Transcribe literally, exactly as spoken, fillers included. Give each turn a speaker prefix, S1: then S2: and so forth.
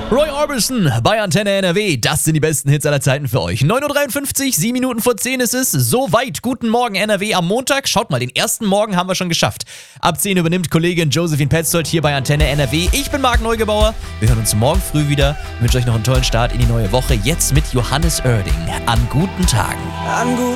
S1: Roy Orbison bei Antenne N R W, das sind die besten Hits aller Zeiten für euch. neun Uhr dreiundfünfzig, sieben Minuten vor zehn ist es. Soweit, guten Morgen N R W am Montag. Schaut mal, den ersten Morgen haben wir schon geschafft. Ab zehn übernimmt Kollegin Josephine Petzold hier bei Antenne N R W. Ich bin Marc Neugebauer. Wir hören uns morgen früh wieder. Ich wünsche euch noch einen tollen Start in die neue Woche. Jetzt mit Johannes Oerding. An guten Tagen.
S2: An guten